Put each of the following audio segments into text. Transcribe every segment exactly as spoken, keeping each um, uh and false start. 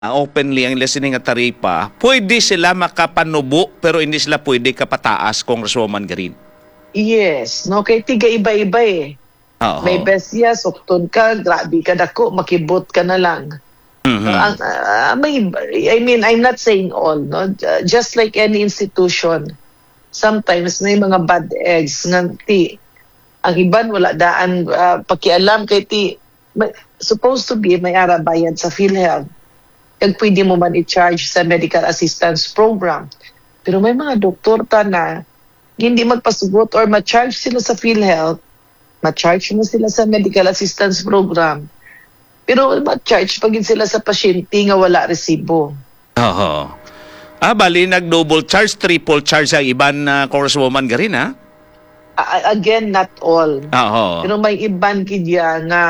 uh, openly ang listening at taripa, pwede sila makapanubo pero hindi sila pwede kapataas, Congresswoman Garin. Yes, no, kay tiga iba-iba eh. Oo. May besya, sukton ka, grabe ka dako, makibot ka na lang. Mhm. No, ang, ah, may, I mean, I'm not saying all, no? Uh, just like any institution, sometimes may mga bad eggs nga ti. Ang iban wala daan uh, pakialam kay ti. May, supposed to be may ara bayad sa PhilHealth. Kag pwede mo man i-charge sa medical assistance program. Pero may mga doktor ta na hindi magpasugot or ma-charge sila sa PhilHealth, ma-charge mo sila sa medical assistance program. Pero ma-charge pagin sila sa pasyente nga wala resibo. Oo. Ah, bali, nag-double charge, triple charge ang iban na uh, Congresswoman Garin, ha? A- again, not all. Oo. Pero may iban kidya nga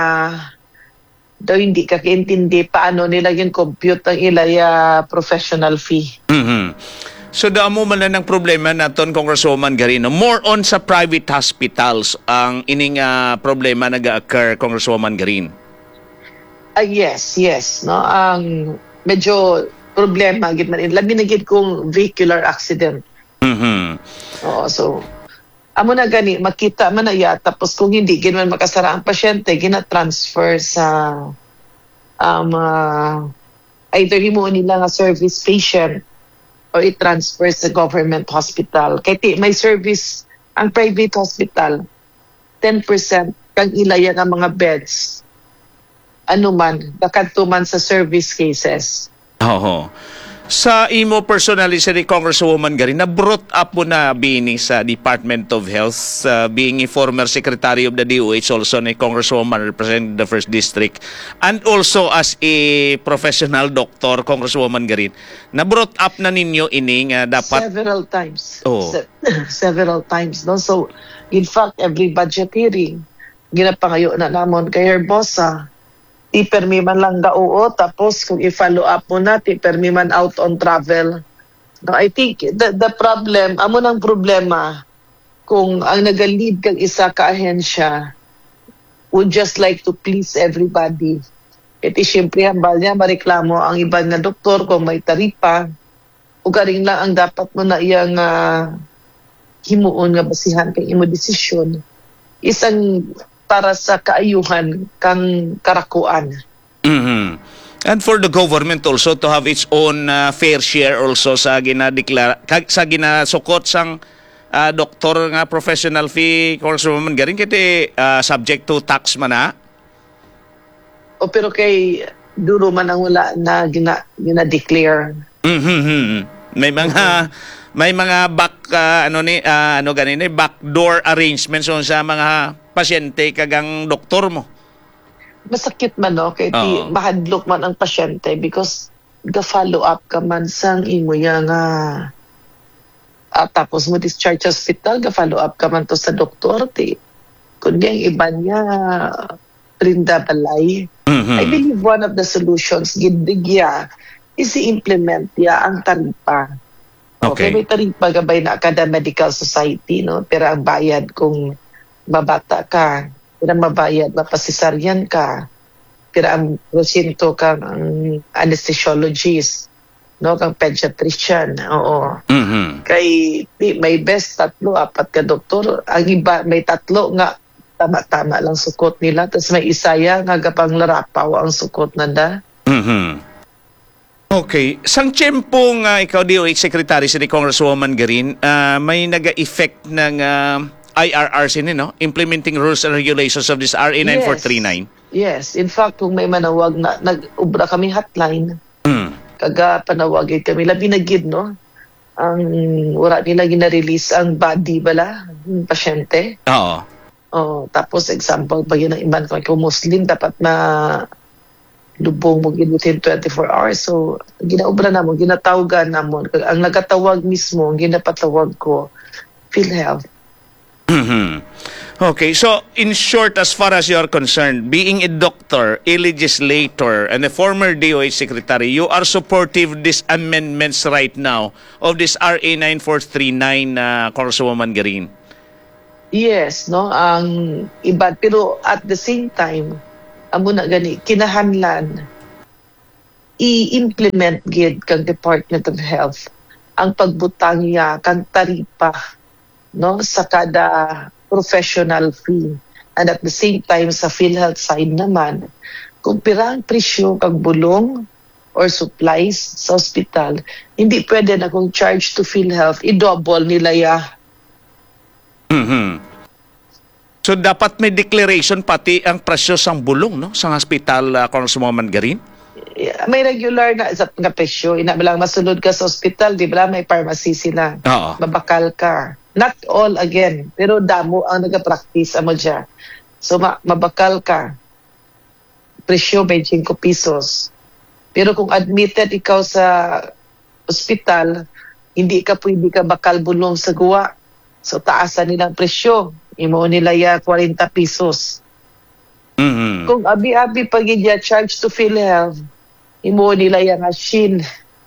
daw hindi ka kaintindi paano nila yung compute ang ilaya professional fee. Mhm. So, damo man na ng problema naton, Congresswoman Garin. More on sa private hospitals ang ining uh, problema nag-occur, Congresswoman Garin. Ah, yes, yes. No? Ang medyo problema, gid man. Labi na gid kung vehicular accident. Mhm. Oo, so, amo na gani, makita man na ya, tapos kung hindi, gid man makasara ang pasyente, gina-transfer sa um, uh, either himuon nila nga service patient or i-transfer sa government hospital. Kaya ti, may service, ang private hospital, ten percent kang ilaya ng mga beds, ano man, bakadto man sa service cases. Oo. Sa imo personally, si Congresswoman Garin, na brought up mo na bini sa Department of Health, uh, being a former Secretary of the D O H, also ni Congresswoman representing the first District, and also as a professional doctor, Congresswoman Garin, na brought up na ninyo ining uh, dapat... Several times. Oh. Se- several times. No? So, in fact, every budget hearing, ginapangayo na namon kay Herbosa, ti permi man lang gauo, tapos kung i-follow up mo na, ti permi man out on travel. No, I think the, the problem, amo ng problema, kung ang nagalid kang isa ka ahensya would just like to please everybody. Iti siyempre hambal niya, mareklamo ang iban nga doktor kung may taripa, o garing lang ang dapat mo na iyang uh, himuon nga basihan kay imo desisyon. Isang para sa kaayuhan kang karakuan. Mhm. And for the government also to have its own uh, fair share also sa ginadeklara sa ginasukot sang uh, doktor nga professional fee, Congresswoman Garin, kiti uh, subject to tax man na. O pero kay duro man ang wala na gina, gina-declare. Mhm. May mga may mga back uh, ano ni uh, ano ganin eh, backdoor arrangements on sa mga pasyente kagang doktor mo. Masakit man no kay ti Oo. mahadlok man ang pasyente because ga-follow up ka man sang imo ya nga at tapos mo discharge sa hospital, ga-follow up ka man to sa doktor ti kundi ang iba niya rinda balay. Mhm. I believe one of the solutions gidigya is i-implement ya ang taripa. Okay. Okay, may taripa gabay na kada medical society, no? Pero ang bayad kung babata ka, pero mabayad, mapasisaryan ka, pero ang prosinto ka ang anesthesiologist, no? Kang pediatrician, oo. Mhm. Kay di, may best tatlo, apat ka doktor, ang iba may tatlo nga tama-tama lang sukot nila, tapos may isaya nga gapang larapaw ang sukot nanda. Mhm. Okay. Sang tiyempo nga ikaw D O H Secretary si Congresswoman Garin, uh, may naga-effect ng uh, I R R C ni, no? Implementing Rules and Regulations of this R A nine four three nine. Yes. In fact, kung may manawag na, nag-ubra kami hotline, Mm. kaga panawagin kami, labi na gid, no? Ang wala nila gina-release ang body bala, yung pasyente. Oo. Oh, tapos example, ba yun ang iban kung Muslim, dapat na lubong mo gid within twenty-four hours. So, ginaubra na mo, ginatawagan na mo. Ang nagatawag mismo, ang ginapatawag ko, PhilHealth. Mhm. Okay, so in short, as far as you are concerned, being a doctor, a legislator, and a former D O H secretary, you are supportive of these amendments right now of this R A nine four three nine, uh, Congresswoman Garin. Yes, no? Ang iba. Pero at the same time, amo na gani, kinahanlan, i-implement gid kang Department of Health ang pagbutang niya kang taripa, no, sa kada professional fee. And at the same time, sa PhilHealth side naman, kung pira ang presyo kag bulong or supplies sa ospital, hindi pwede na kung charge to PhilHealth, i-double nila ya. Mhm. So dapat may declaration pati ang presyo sang bulong, no, sa hospital, uh, Congresswoman Garin? May regular na sa nga presyo. Ina lang masunod ka sa ospital, di ba may pharmacy sila. Oo. Mabakal ka. Not all again, pero damo ang nag-practice amo dyan. So ma- mabakal ka. Presyo twenty-five pesos. Pero kung admitted ikaw sa ospital, hindi ka pwede ka bakal bulong sa guwa. So taasan nilang presyo. Imo nila ya forty pesos. Mhm. Kung abi-abi pag iya charge to PhilHealth, imo nila ya machine.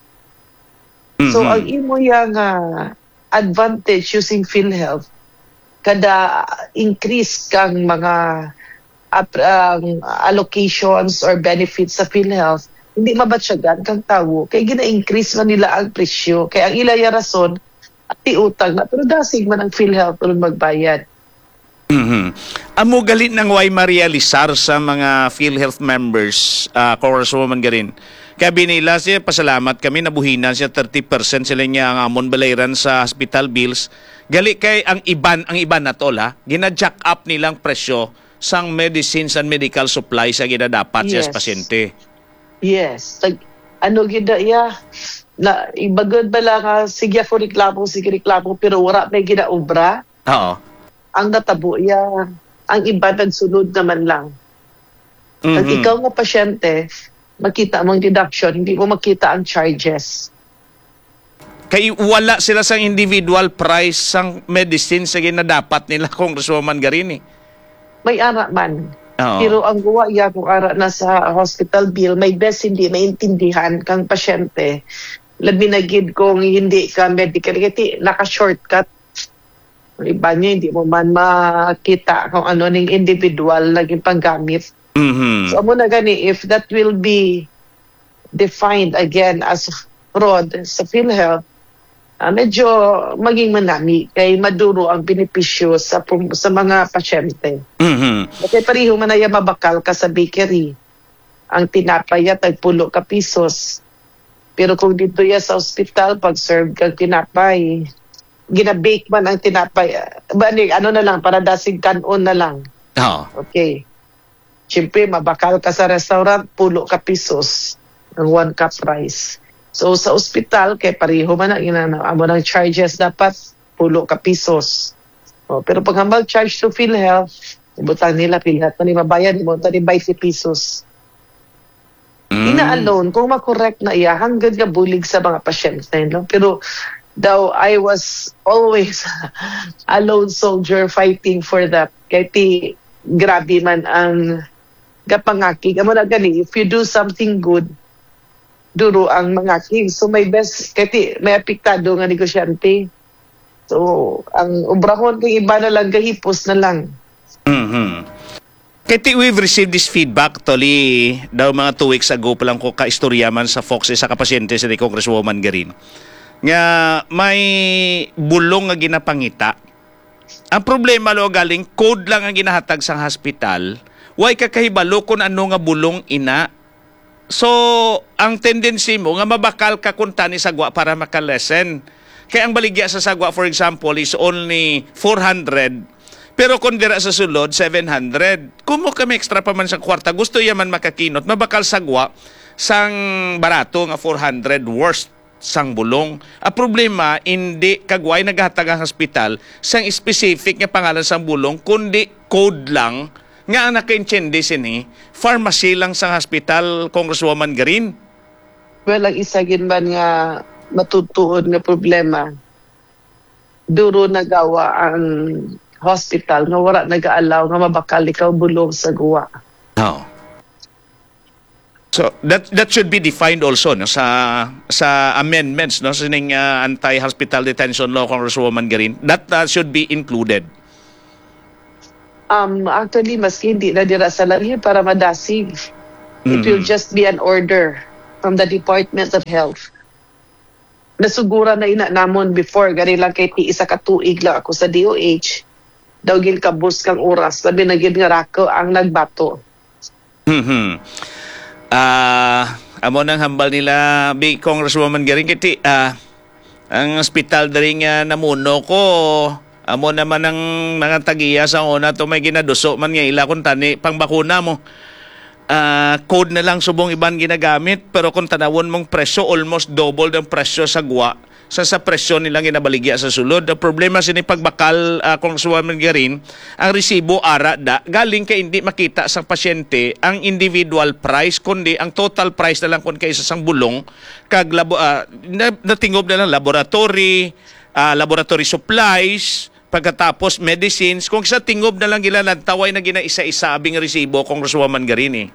So Mhm. ang imo yang uh, advantage using PhilHealth, kada increase kang mga uh, um, allocations or benefits sa PhilHealth, hindi mabatsyagan kang tawo. Kaya gina-increase man nila ang presyo. Kaya ang ilaya rason, at utang na. Pero dasig man ang PhilHealth tulong magbayad. Mhm. Amo galit ng way ma-realisar sa mga PhilHealth members, uh, Congresswoman Garin. Kaya binila siya, pasalamat kami, nabuhinan siya thirty percent sila niya ang amon balayran sa hospital bills. Gali kay ang iban, ang iban na tol ha, gina-jack up nilang presyo sang medicines and medical supplies sa ginadapat siya Yes. sa pasyente. Yes. Tag, ano gida ya, na ibagod ba lang, uh, sige ako reklamo, sige reklamo, pero wala may ginaobra. Oo. Ang natabo ya, ang iba nagsunod naman lang. Pag Mhm. ikaw nga pasyente, makita mong deduction, hindi mo makita ang charges. Kay wala sila sang individual price sang medicine sa ginadapat nila, Congresswoman Garin eh. May ara man. Oo. Pero ang guwa iya kung ara na sa hospital bill, may best hindi maintindihan kang pasyente. Labi na gid kung hindi ka medical, kasi naka-shortcut. Iba niya, hindi mo man makita kung ano ning individual naging panggamit. Mhm. So, amo na gani, if that will be defined again as fraud sa PhilHealth, uh, medyo maging manami kay maduro ang benepisyo sa pum- sa mga pasyente. Mhm. Kasi pareho man na yan mabakal ka sa bakery. Ang tinapay ya tagpulo ka pisos. Pero kung dito ya sa ospital, pag serve kang tinapay, ginabake man ang tinapay. Bani, ano na lang, para dasig kanon na lang. Oo. Okay. Siyempre, mabakal ka sa restaurant, pulo ka pisos ng one cup rice. So, sa ospital, kay pareho man na, ginana, amo ng charges dapat, pulo ka pisos. O, pero pag hambal charge to PhilHealth, ibutang nila PhilHealth, mani mabayad, ibutang ni twenty pesos. Mm. Ina-alone, kung makorek na iya, hanggang ka bulig sa mga pasyente. No? Pero, daw, I was always a lone soldier fighting for that. Kaya ti, grabe man ang kapangakig. Amo na gani, if you do something good, duro ang mangakig. So may best, kaya may apektado nga negosyante. So, ang obrahon kay iba na lang, gahipos na lang. Mhm. Kaya we've received this feedback, Toli, daw mga two weeks ago pa lang ko kaistoryaman sa Fox sa kapasyente sa ni Congresswoman Garin. Nga may bulong nga ginapangita. Ang problema lo galing, code lang ang ginahatag sa hospital. Way kakahibalo kung ano nga bulong ina. So, ang tendency mo nga mabakal ka kung tani sagwa para makalesen. Kaya ang baligya sa sagwa, for example, is only four hundred. Pero kung dira sa sulod, seven hundred. Kung mo kami extra pa man sa kwarta, gusto yaman makakinot, mabakal sagwa sang barato nga four hundred worst sang bulong. A problema, hindi kagway naghatag ang hospital sang specific nga pangalan sang bulong, kundi code lang nga ang naka-intindi sini, pharmacy lang sang hospital, Congresswoman Garin. Well, ang isa gin man nga matutuod nga problema, duro nagawa ang hospital nga wala nag-aalaw nga mabakal ikaw bulong sa guwa. Oh. So that that should be defined also no sa sa amendments no sa ning uh, anti-hospital detention law, Congresswoman Garin. That uh, should be included. Um, actually, maski hindi na dira sa langit para madasig. It Mhm. will just be an order from the Department of Health. Nasugura na ina namon before, gani lang kay ti isa ka tuig lang ako sa D O H. Daw gil kabus kang oras, sabi na gid nga rako ang nagbato. Mhm. Ah, amo nang hambal nila big Congresswoman garing kiti ah ang ospital diri nga namuno ko. Amo naman ang mga tagiya sa una to may ginaduso man nga ila kun tani pangbakuna mo. Ah, code na lang subong iban ginagamit pero kung tanawon mong presyo almost double ng presyo sa gwa sa sa presyo nilang ginabaligya sa sulod. The problema sini pagbakal uh, kung suwaman garin ang resibo ara da galing kay hindi makita sa pasyente ang individual price kundi ang total price na lang kun kay sa sang bulong kag labo, uh, natingob na lang laboratory, uh, laboratory supplies, pagkatapos medicines. Kung sa tingob na lang gila taway na gina isa-isa abing resibo kung rasuwaman garin eh.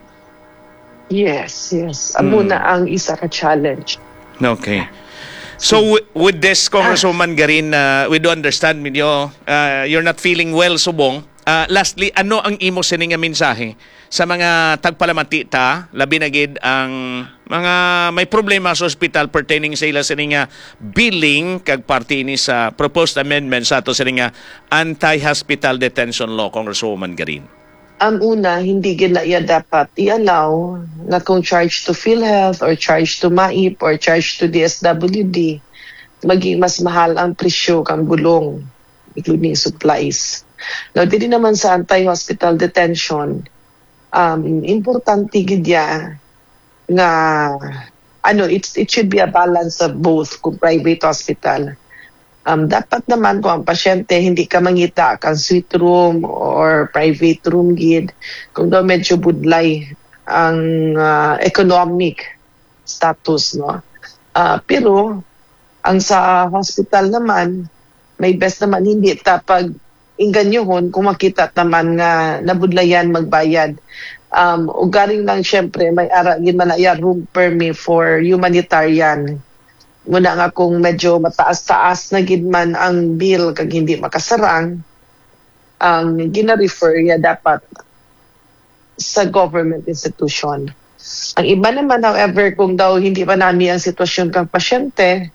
Yes, yes. Amo Hmm. na ang isa ka challenge. Okay. So w- with this, Congresswoman Garin, uh, we do understand medyo uh, you're not feeling well, subong. Uh, lastly, ano ang imo sining nga mensahe sa mga tagpalamati ta, labi na gid ang mga may problema sa ospital pertaining sa ila sining nga billing kag parte ni sa proposed amendment sa ato sining nga anti-hospital detention law, Congresswoman Garin? Ang una, hindi gina iya dapat i-allow na kung charge to PhilHealth or charge to M A I P or charge to D S W D, maging mas mahal ang presyo kang bulong, including supplies. Now, dili naman sa anti-hospital detention, um, importante gid ya nga ano, it's, it should be a balance of both kung private hospital. Um, dapat naman kung ang pasyente hindi ka mangita kang suite room or private room gid, kung daw medyo budlay ang uh, economic status, no? Uh, pero ang sa hospital naman, may best naman hindi tapag inganyohon kung makita naman nga nabudlayan magbayad. Um, ugaring lang syempre may ara gid man iya room permit for humanitarian. Muna nga kung medyo mataas-taas na gid man ang bill kag hindi makasarang, ang gina-refer ya dapat sa government institution. Ang iba naman, however, kung daw hindi pa nami ang sitwasyon kang pasyente,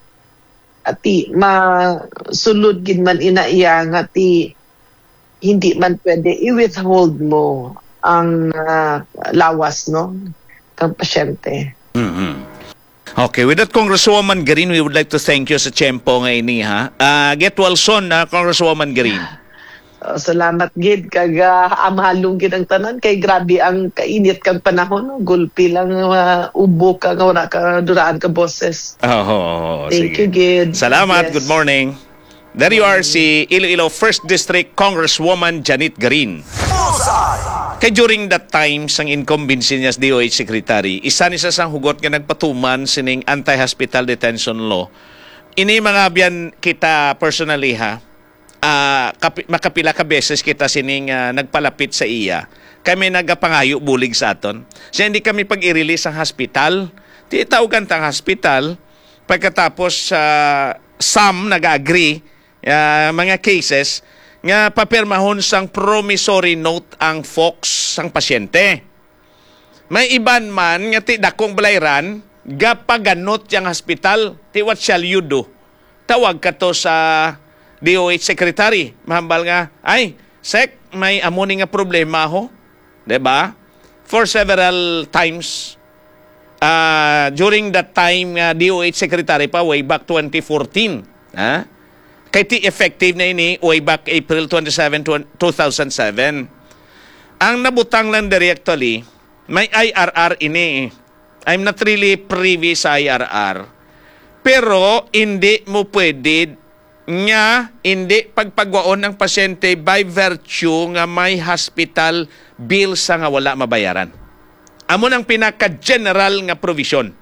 ati masulod gid man ina iya nga ti hindi man pwede i-withhold mo ang uh, lawas, no, kang pasyente. Mhm. Okay, with that, Congresswoman Garin, we would like to thank you sa tiyempo nga ini, ha? Uh, get well soon, ha, Congresswoman Garin. Uh, salamat gid kag uh, amahalong gid ang tanan kay grabe ang kainit kang panahon, no? Gulpi lang uh, ubo ka nga wala ka duraan ka boses. Oh, Thank sige. you gid. Salamat, Yes. good morning. There you are, si Iloilo first District Congresswoman Janet Garin. Kay during that time, sang incumbency niya sa D O H Secretary, isa ni sa sang hugot nga nagpatuman sining anti-hospital detention law. Ini mga biyan kita personally, ha, uh, kapi, makapila ka beses kita sining uh, nagpalapit sa iya. Kami nagapangayo bulig sa aton. Siya hindi kami pag-i-release ang hospital. Titawagan tang hospital. Pagkatapos uh, some nag-agree, uh, mga cases, nga papirmahon sang promissory note ang folks sang pasyente. May iban man nga ti dakong balayran gapaganot yang hospital, ti what shall you do? Tawag ka to sa D O H secretary, mahambal nga, ay, sek, may amoni nga problema ho, 'di ba? For several times uh, during that time uh, D O H secretary pa way back twenty fourteen, ha? Kay ti effective na ini way back April twenty-seventh, two thousand seven. Ang nabutang lang directly, may I R R ini. I'm not really privy sa I R R. Pero hindi mo pwede nga hindi pagpagwaon ng pasyente by virtue nga may hospital bill sa nga wala mabayaran. Amo nang pinaka-general nga provision.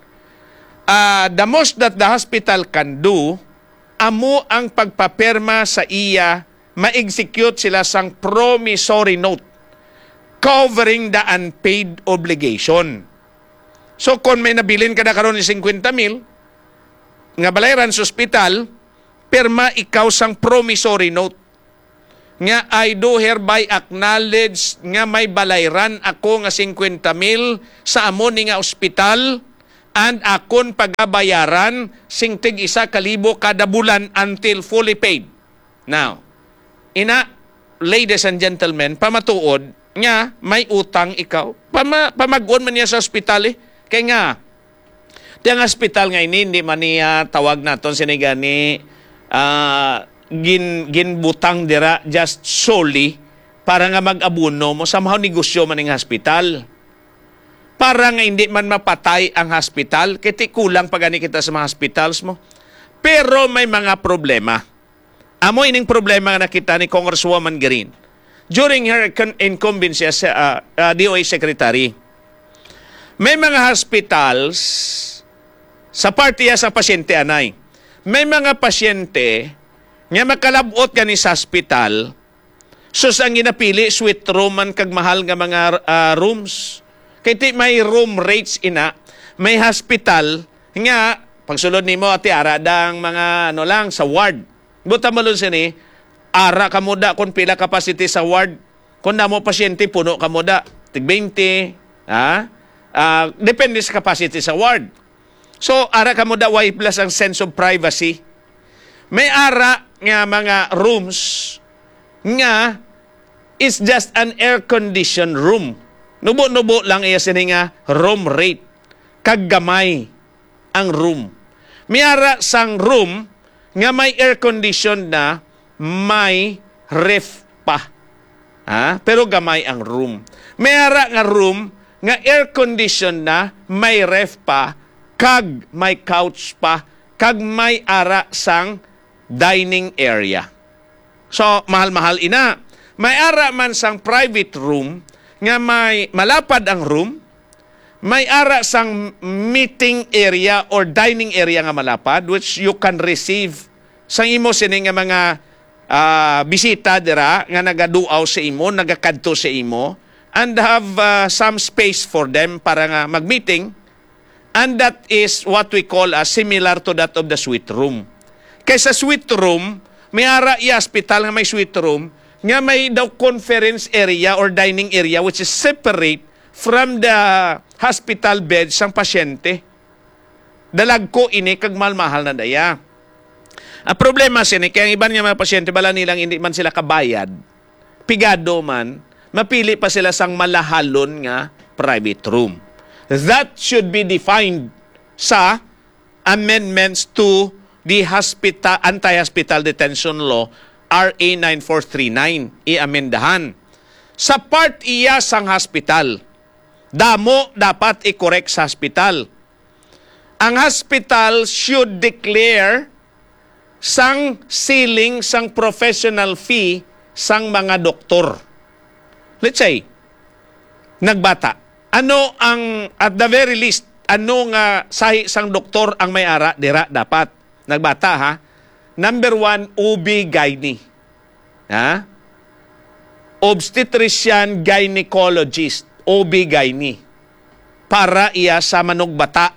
Uh, the most that the hospital can do, amo ang pagpaperma sa iya, ma-execute sila sang promissory note covering the unpaid obligation. So kung may nabilin ka na karon ni fifty mil nga balayran sa ospital, perma ikaw sang promissory note nga I do hereby acknowledge nga may balayran ako nga fifty mil sa amo ni nga ospital and akon pagabayaran sing tig isa kalibo kada bulan until fully paid. Now, ina, ladies and gentlemen, pamatuod nga may utang ikaw. Pama, pamag-on man niya sa ospital eh. Kaya nga, di ang hospital nga ini, hindi man niya tawag naton sinigani uh, gin, ginbutang dira just solely para nga mag-abuno mo. Somehow negosyo man ng hospital. Para nga hindi man mapatay ang hospital, kiti kulang pagani kita sa mga hospitals mo. Pero may mga problema. Amo ining problema nga nakita ni Congresswoman Green during her incumbency as uh, uh, D O H Secretary. May mga hospitals sa partiya sa pasyente anay. May mga pasyente nga makalabot gani sa hospital, sus ang ginapili suite room man kag mahal nga mga uh, rooms. Kaya ti may room rates ina, may hospital nga pagsulod nimo ati ara dang mga ano lang sa ward. Buta malun sini, ara ka mo da kung pila capacity sa ward. Kung na mo pasyente puno ka mo da tig twenty, ha? Uh, depende sa capacity sa ward. So ara ka mo da way plus ang sense of privacy. May ara nga mga rooms nga is just an air-conditioned room. Nubo-nubo lang iya sini nga room rate. Kaggamay ang room. Miara sang room nga may air-conditioned na may ref pa. Ha? Pero gamay ang room. Miara nga room nga air-conditioned na may ref pa, kag may couch pa, kag may ara sang dining area. So, mahal-mahal ina. May ara man sang private room nga may malapad ang room, may ara sang meeting area or dining area nga malapad which you can receive sang imo sini nga mga uh, bisita dira nga nagaduaw sa imo, nagakadto sa imo, and have uh, some space for them para nga mag-meeting, and that is what we call as similar to that of the suite room. Kaysa suite room, may ara i hospital nga may suite room nga may daw conference area or dining area which is separate from the hospital bed sang pasyente. Dalag ko ini kag mahal-mahal na daya. Ang problema sini, kaya ang iban nga mga pasyente, bala nilang hindi man sila kabayad, pigado man, mapili pa sila sang malahalon nga private room. That should be defined sa amendments to the hospital, Anti-Hospital Detention Law, R A nine four three nine, i-amendahan. Sa part iya sang hospital, damo dapat i-correct sa hospital. Ang hospital should declare sang ceiling sang professional fee sang mga doktor. Let's say, nagbata. Ano ang, at the very least, ano nga sahi sang doktor ang may ara, dira dapat. Nagbata ha. Number one, O B gynae. Ha? Obstetrician gynecologist, O B gynae. Para iya sa manog bata.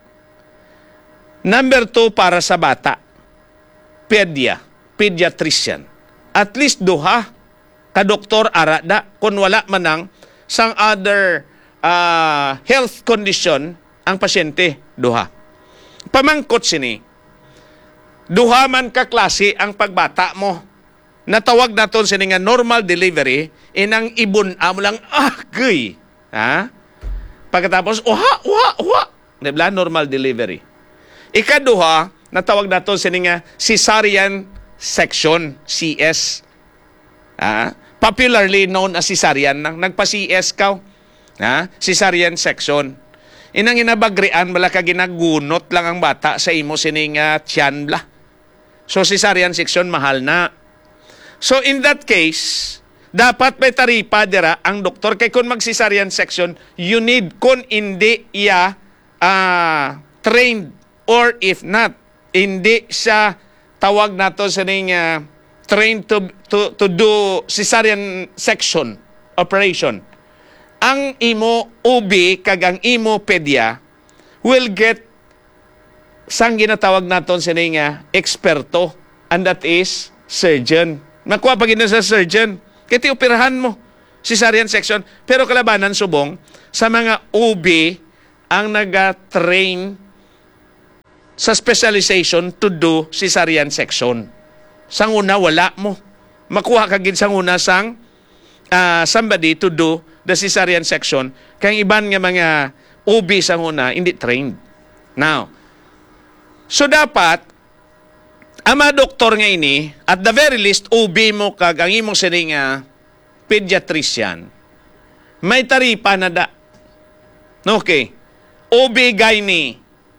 Number two, para sa bata. Pedia, pediatrician. At least duha ka doktor ara da kung wala manang sang other uh, health condition ang pasyente duha. Pamangkot sini. Duha man ka klase ang pagbata mo. Natawag naton sini nga normal delivery, inang ibon amo lang agay. Ha? Pagkatapos uha uha uha, dibla normal delivery. Ikaduha, natawag naton sini nga cesarean section, C S. Ha? Popularly known as cesarean, nang nagpa-C S ka. Ha? Cesarean section. Inang inabagrian wala ka ginagunot lang ang bata sa imo sini nga tiyan bla. So, cesarean section, mahal na. So, in that case, dapat may taripa dira ang doktor. Kaya kung mag-cesarean section, you need, kung hindi iya uh, trained or if not, hindi siya tawag nato sa uh, trained to, to, to do cesarean section operation. Ang imo U B kag ang imo pedia will get sang ginatawag naton sa nga eksperto, and that is surgeon. Nakuha pag ina sa surgeon, kaya operahan mo cesarean section, pero kalabanan subong sa mga O B ang nag-train sa specialization to do cesarean section. Sang una, wala mo. Makuha ka gid sang una sang uh, somebody to do the cesarean section. Kaya iban nga mga O B sang una, hindi trained. Now, so dapat, ang mga doktor nga ini, at the very least, O B mo kag ang imong sining nga pediatrician, may taripa na da. Okay. O B gynae.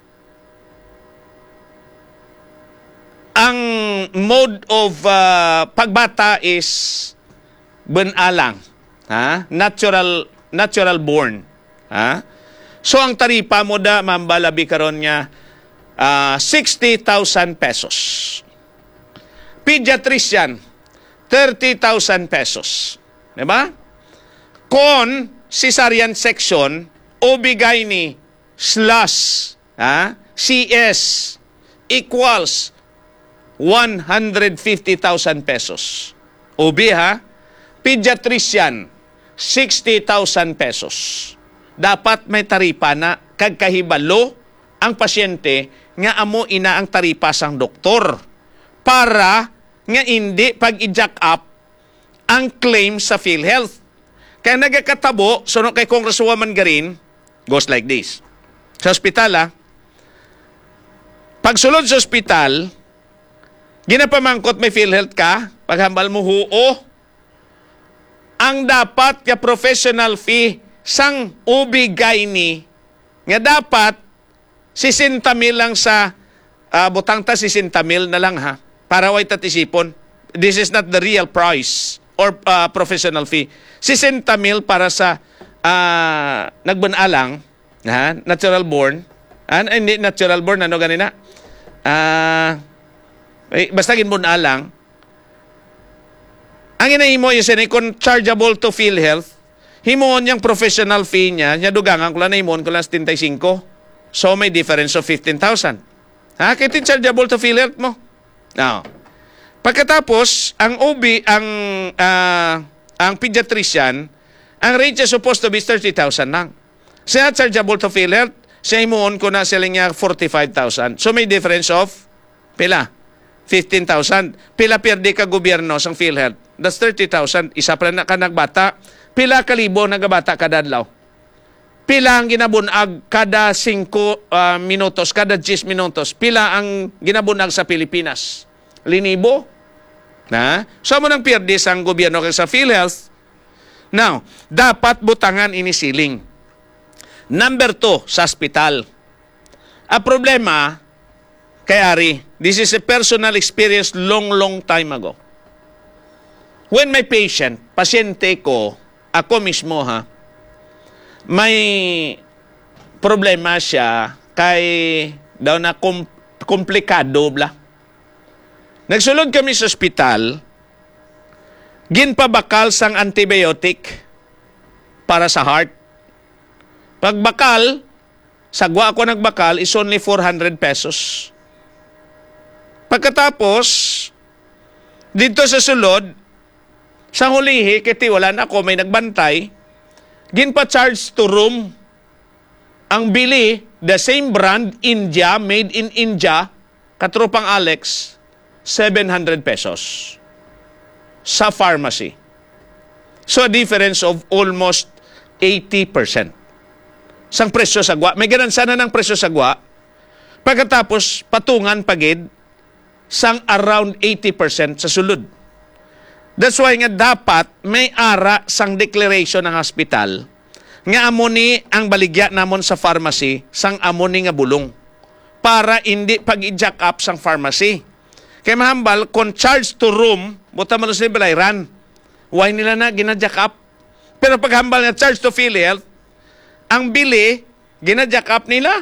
Ang mode of uh, pagbata is benalang, ha? Natural natural born, ha? So ang taripa mo da mambalabi karon nga uh, sixty thousand pesos. Pediatrician thirty thousand pesos. Di ba? Con cesarean section, O B gynae slash, ha? C S equals one hundred fifty thousand pesos. O B, ha? Pediatrician, sixty thousand pesos. Dapat may taripa na kagkahibalo ang pasyente nga amo ina ang taripa sang doktor para nga hindi pag i-jack up ang claim sa PhilHealth. Kaya nagakatabo, suno kay Congresswoman Garin, goes like this. Sa ospital, ha? Pagsulod sa ospital, ginapamangkot may PhilHealth ka, paghambal mo huo, ang dapat ka professional fee sang O B gynae nga dapat sixty mil lang sa uh, butang ta sixty mil na lang ha para way tatisipon. This is not the real price or uh, professional fee. sixty mil para sa uh, nagbunalang, ha, natural born. An hindi natural born ano ganina? Ah uh, Eh, basta ginbuna lang. Ang inahimo yung sinay, kung chargeable to PhilHealth, himoon yung professional fee niya, niya dugangan ko lang na himoon ko lang seventy-five. So, may difference of fifteen thousand. Ha? Kaya chargeable to PhilHealth mo. Now, pagkatapos, ang O B, ang, uh, ang pediatrician, ang rate niya supposed to be thirty thousand lang. Siya chargeable to PhilHealth, siya himoon ko na sila niya forty-five thousand. So, may difference of pila? fifteen thousand. Pila pirdi ka gobyerno sang PhilHealth. That's thirty thousand. Isa pa na ka nagbata. Pila kalibo nagabata kada adlaw. Pila ang ginabunag kada five uh, minutos, kada ten minutos. Pila ang ginabunag sa Pilipinas? Linibo. Na? So mo nang pirdi sang gobyerno kay sa PhilHealth. Now, dapat butangan ini siling. Number two, sa hospital. A problema kay Ari, this is a personal experience long, long time ago. When my patient, pasyente ko, ako mismo ha, may problema siya kay daw na kom, komplikado bla. Nagsulod kami sa ospital, ginpabakal sang antibiotic para sa heart. Pagbakal, sagwa ako nagbakal is only four hundred pesos. Pagkatapos, dito sa sulod, sa hulihi, kiti wala na ako, may nagbantay, ginpa-charge to room. Ang bili, the same brand, India, made in India, katropang Alex, seven hundred pesos. Sa pharmacy. So, a difference of almost eighty percent. Sang presyo sagwa. May ganan sana ng presyo sagwa. Pagkatapos, patungan pagid, sang around eighty percent sa sulod. That's why nga dapat may ara sang declaration ng hospital nga amoni ang baligya namon sa pharmacy sang amoni nga bulong para hindi pag-i-jack up sang pharmacy. Kaya mahambal, kung charge to room, buta man sa balayran, why nila na gina-jack up? Pero paghambal nga charge to PhilHealth, ang bili, gina-jack up nila.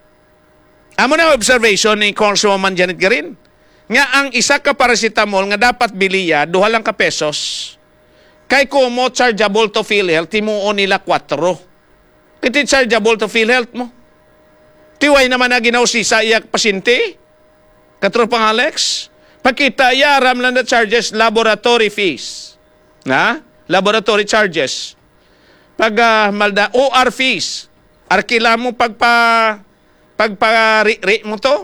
Amo na observation ni Congresswoman Janet Garin. Nga ang isa ka paracetamol nga dapat biliya, duha lang ka pesos. Kay kumo chargeable to PhilHealth, timuon nila four. Kiti chargeable to PhilHealth mo. Tiway naman na ginawsi sa iyak pasyente. Katropang Alex. Pagkita, yaram lang na charges laboratory fees. Na? Laboratory charges. Pag uh, malda, O R fees. arkila mo pagpa pagpa-rate mo to